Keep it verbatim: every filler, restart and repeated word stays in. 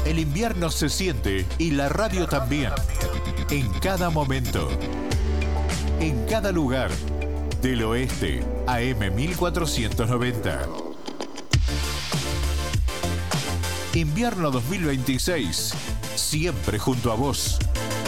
El invierno se siente y la radio también. En cada momento. En cada lugar. Del oeste, A M mil cuatrocientos noventa. Invierno dos mil veintiséis. Siempre junto a vos.